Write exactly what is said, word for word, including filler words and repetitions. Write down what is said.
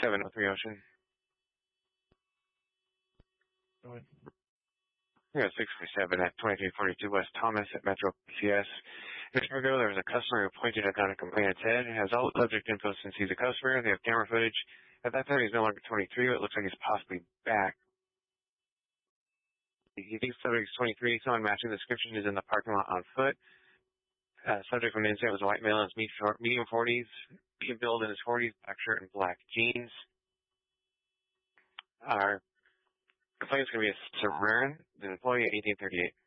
seven oh three Ocean. Go ahead. Yeah, six forty-seven at twenty-three forty-two West Thomas at Metro P C S. A year ago, there was a customer who pointed a gun at complainant's head. It has all the subject info since he's a customer. They have camera footage. At that time, he's no longer twenty-three, but it looks like he's possibly back. He thinks subject is twenty-three. Someone matching the description is in the parking lot on foot. Uh, subject from the incident was a white male in his medium forties, medium build in his forties, black shirt and black jeans. Our complaint is going to be a Saran, the employee at eighteen thirty-eight.